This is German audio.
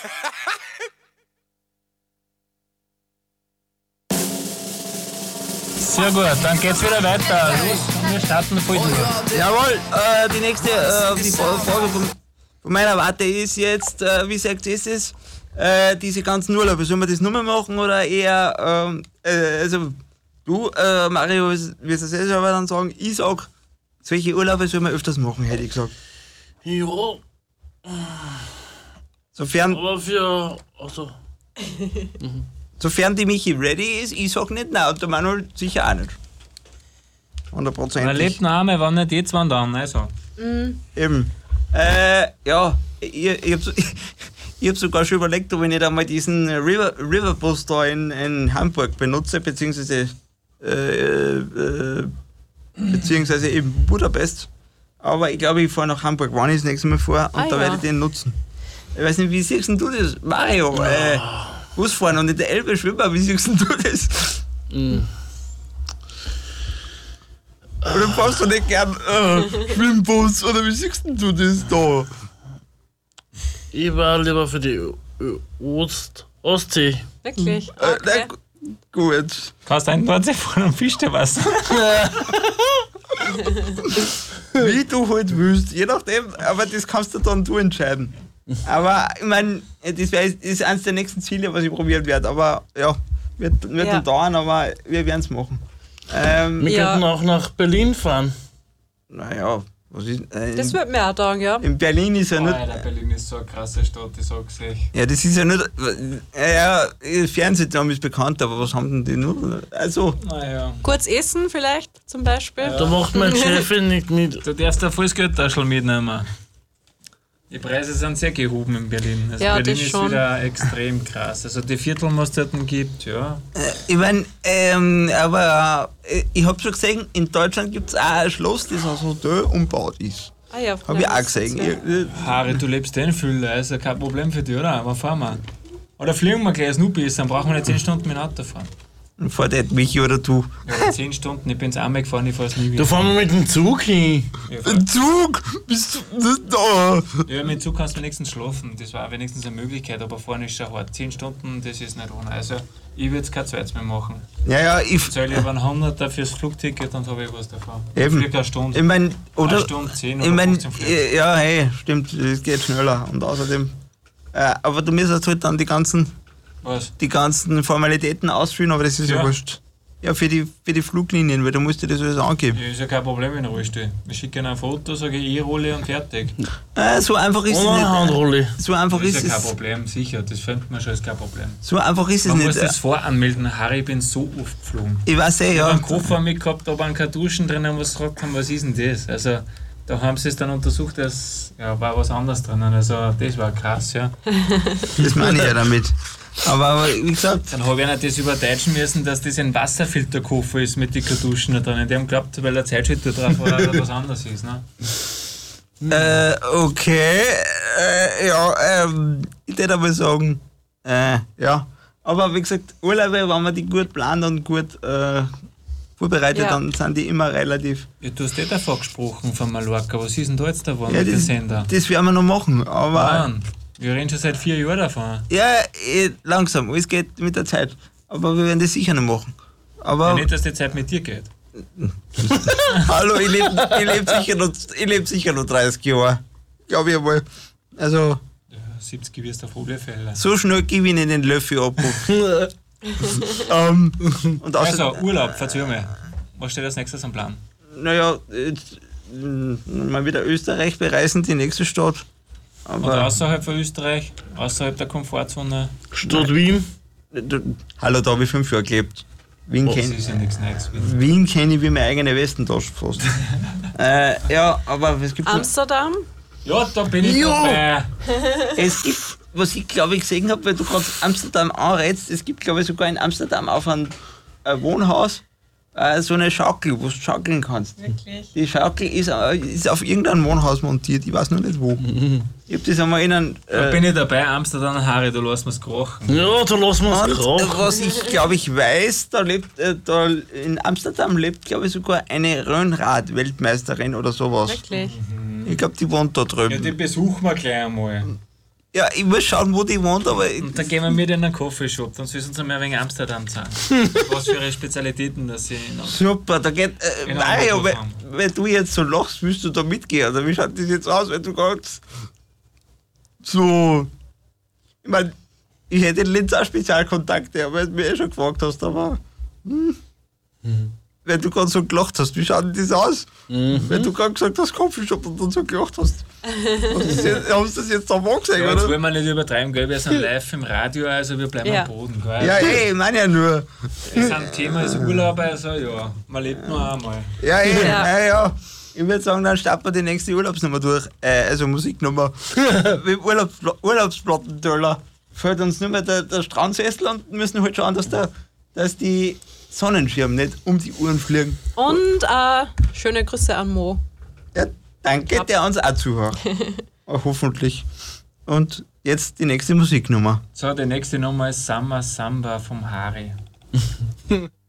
Sehr gut, dann geht's wieder weiter. Los, wir starten voll durch. Jawohl, die nächste die Frage von meiner Warte ist jetzt, wie sagt ihr es? Diese ganzen Urlaube, sollen wir das nur mehr machen oder eher, also du, Mario, wirst du selber aber dann sagen, ich sag, solche Urlaube sollen wir öfters machen, hätte ich gesagt. Ja. Sofern, Aber für. Also. sofern die Michi ready ist, ich sag nicht nein und der Manuel sicher auch nicht. 100%. Man lebt noch einmal, wenn nicht jetzt, wann dann, also. Eben. Ja, ich hab sogar schon überlegt, ob ich nicht einmal diesen Riverbus da in Hamburg benutze, beziehungsweise in Budapest. Aber ich glaube, ich fahre nach Hamburg, wann ich das nächste Mal fahre, und da werde ich den nutzen. Ich weiß nicht, wie siehst denn du das, Mario? Busfahren und in der Elbe schwimmen, wie siehst denn du das? Oder fährst du nicht gern Schwimmbus, oder wie siehst denn du das da? Ich war lieber für die Ostsee. Wirklich? Na, Okay. gut. Kannst einen Nordsee fahren und fischst dir was. Wie du halt willst, je nachdem, aber das kannst du entscheiden. Aber ich meine, das ist eines der nächsten Ziele, was ich probieren werde. Aber ja, wird dann dauern, aber wir werden es machen. Wir könnten auch nach Berlin fahren. Naja, was ist. Das wird mir auch sagen, ja. In Berlin ist ja nicht. Alter, Berlin ist so eine krasse Stadt, ich sag's euch. Ja, das ist ja nicht. Ja, Fernsehtraum ist bekannt, aber was haben denn die nur? Also. Naja. Kurz essen vielleicht zum Beispiel. Da macht mein Chefin nicht mit. Du darfst ein volles Geldtaschel mitnehmen. Die Preise sind sehr gehoben in Berlin. Also Ja, Berlin das ist schon. wieder extrem krass. Also die Viertel, was es dort gibt, ja. Ich meine, aber ich habe schon gesehen, in Deutschland gibt es auch ein Schloss, das als Hotel umgebaut ist. Ah ja, Habe ich auch gesehen. Harry, du lebst in Fülle, also kein Problem für dich, oder? Aber fahren wir. Oder fliegen wir gleich Snoopy, dann brauchen wir nicht 10 Stunden mit dem Auto fahren. Fahrt nicht Michi oder du. Ja, 10 Stunden, ich bin's einmal gefahren, ich fahr's nie wieder. Da fahren wir mit dem Zug hin. Ein Zug? Bist du nicht da? Ja, mit dem Zug kannst du wenigstens schlafen, das war wenigstens eine Möglichkeit, aber fahren ist schon hart. 10 Stunden, das ist nicht ohne. Also, ich würde es kein zweites mehr machen. Ja, ich. Zahle ich aber einen 100er fürs Flugticket und habe ich was davon. Eben. Ich fliege eine Stunde. Ich meine, oder? Eine Stunde, 10 Ich oder meine, 15 Flüge. ja, hey, stimmt, es geht schneller. Und außerdem. Aber du müsstest halt dann die ganzen Formalitäten ausfüllen, aber das ist ja wurscht. Ja, für die Fluglinien, weil du musst dir das alles angeben. Ja, ist ja kein Problem, wenn ich ruhig Ich schicke ihnen ein Foto, sage ich E-Rolle und fertig. So einfach ist es nicht. Handrolle. So einfach Das ist ist ja kein es. Problem, sicher. Das findet man schon als kein Problem. So einfach ist es Man nicht. muss das voranmelden. Harry, ich bin so oft geflogen. Ich weiß Ich ja. habe einen Koffer mitgehabt, da waren keine Duschen drin und was gesagt haben, was ist denn das? Also, da haben sie es dann untersucht, dass war was anderes drinnen. Also, das war krass, ja. Das meine ich ja damit. Aber wie gesagt. Dann habe ich ihnen das überdeutschen müssen, dass das ein Wasserfilterkoffer ist mit den Duschen da drin. Die haben geglaubt, weil der Zeitschritt da drauf war, dass was anderes ist. Ne? Okay. Ich würde aber sagen, ja. Aber wie gesagt, Urlaube, wenn man die gut plant und gut vorbereitet, dann sind die immer relativ. Ja, du hast davon gesprochen von Mallorca. Was ist denn da jetzt davon Ja, mit dem Sender? Das werden wir noch machen, aber. Mann, wir reden schon seit 4 Jahren davon. Ja, langsam, es geht mit der Zeit. Aber wir werden das sicher noch machen. Aber Ja, nicht, dass die Zeit mit dir geht. Hallo, ich lebe sicher noch 30 Jahre. Glaube ich einmal. Also. Ja, 70 wirst du auf alle Fälle. So schnell gewinne ich den Löffel ab. Und Also, Urlaub, verzeih mir. Was steht als nächstes am Plan? Naja, jetzt mal wieder Österreich bereisen, die nächste Stadt. Aber Und außerhalb von Österreich, außerhalb der Komfortzone? Stadt Wien. Hallo, da habe ich 5 Jahre gelebt. Wien Das kenne ist ja nichts Neues. Wien kenn ich wie meine eigene Westentasche fast. Ja, aber es gibt. Amsterdam? Ja, da bin ich dabei. Es gibt, was ich glaube ich gesehen habe, weil du gerade Amsterdam anrätst, es gibt glaube ich sogar in Amsterdam auf ein Wohnhaus so eine Schaukel, wo du schaukeln kannst. Wirklich? Die Schaukel ist auf irgendeinem Wohnhaus montiert, ich weiß noch nicht wo. Ich hab das einmal in einem. Da bin ich dabei, Amsterdam und Harry, da lassen wir es krachen. Ja, da lassen wir es Und krachen. was ich glaube ich weiß, in Amsterdam lebt glaube ich sogar eine Rennrad-Weltmeisterin oder sowas. Wirklich? Ich glaube, die wohnt da Ja, drüben. die besuchen wir gleich einmal. Ja, ich muss schauen, wo die wohnt, aber... Und dann gehen wir mit in einen Coffeeshop, dann sollen sie uns einmal ein wenig Amsterdam zeigen. Was für ihre Spezialitäten das sie noch. Super, da geht... Genau, nein, was aber haben. wenn du jetzt so lachst, willst du da mitgehen? Oder wie schaut das jetzt aus, wenn du ganz... So... Ich meine, ich hätte in Linz auch Spezialkontakte, aber weil du mir schon gefragt hast, aber... Wenn du gerade so gelacht hast, wie schaut denn das aus? Wenn du gerade gesagt hast, Coffeeshop und dann so gelacht hast. Hast du das jetzt da mal gesehen, Ja, jetzt oder? wollen wir nicht übertreiben, gell? Wir sind live im Radio, also wir bleiben Ja. am Boden. Gell? Ja, ich meine ja nur. Das Thema ist Urlaub, also ja, man lebt nur einmal. Ja, Ja. ja. Ich würde sagen, dann starten wir die nächste Urlaubsnummer durch. Also Musiknummer. Mit Urlaubsplattentöller. Fällt uns nur mehr der Strandsessel und müssen halt schauen, dass die Sonnenschirme nicht um die Uhren fliegen. Und schöne Grüße an Mo. Ja, danke, der uns auch zuhört. Hoffentlich. Und jetzt die nächste Musiknummer. So, die nächste Nummer ist Summer Samba vom Harry.